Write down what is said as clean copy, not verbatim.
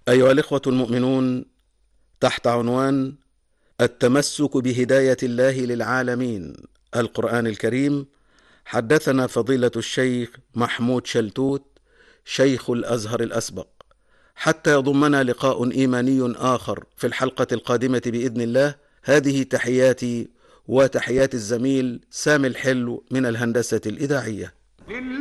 أيها الإخوة المؤمنون، تحت عنوان التمسك بهداية الله للعالمين القرآن الكريم، حدثنا فضيلة الشيخ محمود شلتوت شيخ الأزهر الأسبق، حتى يضمنا لقاء إيماني آخر في الحلقة القادمة بإذن الله. هذه تحياتي وتحيات الزميل سامي الحلو من الهندسة الإذاعية.